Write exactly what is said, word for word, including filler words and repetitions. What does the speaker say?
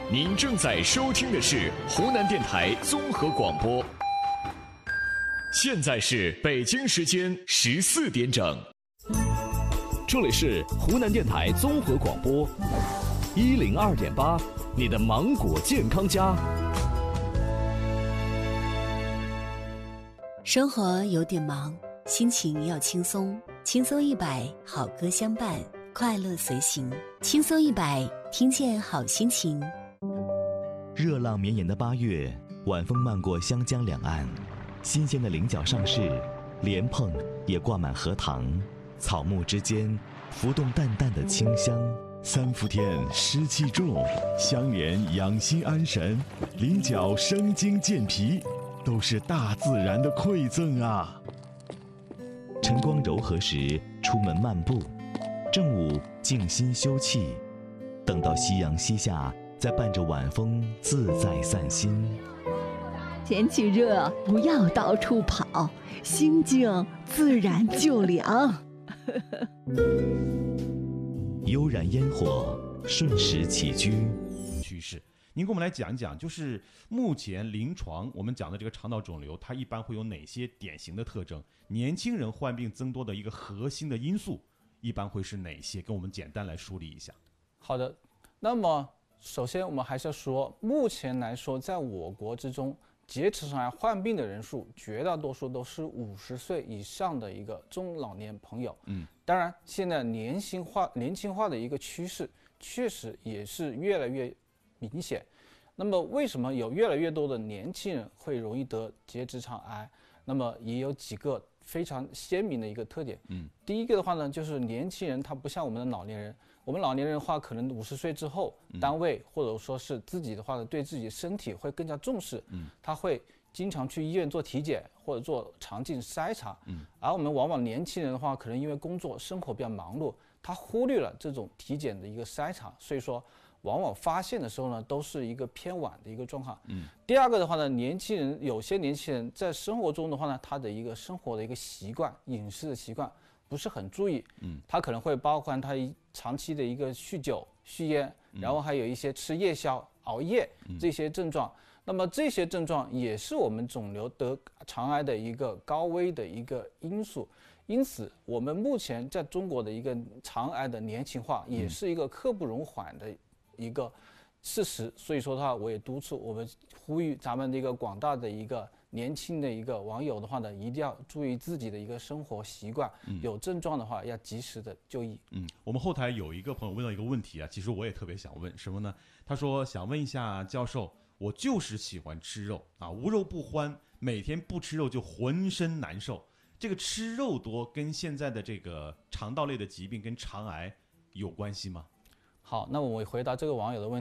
您正在收听的是湖南电台综合广播，现在是北京时间十四点整。 这里是湖南电台综合广播一零二点八，你的芒果健康家。 生活有点忙，心情要轻松，轻松一百，好歌相伴，快乐随行，轻松一百，听见好心情。 热浪绵延的八月，晚风漫过湘江两岸，新鲜的菱角上市，莲蓬也挂满荷塘，草木之间浮动淡淡的清香。 三伏天湿气重，香莲养心安神，菱角生津健脾，都是大自然的馈赠啊。 晨光柔和时出门漫步，正午静心休憩，等到夕阳西下，再伴着晚风自在散心。 天气热，不要到处跑，心静自然就凉。 悠然烟火，顺时起居。 趋势，您给我们来讲一讲，就是目前临床我们讲的这个肠道肿瘤，它一般会有哪些典型的特征？年轻人患病增多的一个核心的因素，一般会是哪些？跟我们简单来梳理一下。 好的，那么首先我们还是要说，目前来说，在我国之中，结直肠癌患病的人数绝大多数都是五十岁以上的一个中老年朋友。嗯，当然，现在年轻化、年轻化的一个趋势，确实也是越来越明显。那么，为什么有越来越多的年轻人会容易得结直肠癌？那么也有几个非常鲜明的一个特点。嗯，第一个的话呢，就是年轻人他不像我们的老年人。我们老年人的话，可能五十岁之后，单位或者说是自己的话呢，对自己身体会更加重视，他会经常去医院做体检或者做肠镜筛查。而我们往往年轻人的话，可能因为工作生活比较忙碌，他忽略了这种体检的一个筛查，所以说往往发现的时候呢，都是一个偏晚的一个状况。第二个的话呢，年轻人有些年轻人在生活中的话呢，他的一个生活的一个习惯、饮食的习惯不是很注意，嗯，他可能会包括他长期的一个酗酒、酗烟，然后还有一些吃夜宵、熬夜这些症状。嗯、那么这些症状也是我们肿瘤得肠癌的一个高危的一个因素。因此，我们目前在中国的一个肠癌的年轻化，也是一个刻不容缓的一个事实。所以说的话，我也督促我们呼吁咱们这个广大的一个年轻的一个网友的话呢，一定要注意自己的一个生活习惯，嗯、有症状的话要及时的就医。 嗯，我们后台有一个朋友问到一个问题啊，其实我也特别想问什么呢？他说想问一下教授，我就是喜欢吃肉啊，无肉不欢，每天不吃肉就浑身难受。这个吃肉多跟现在的这个肠道类的疾病跟肠癌有关系吗？ 好，那我回答这个网友的问题。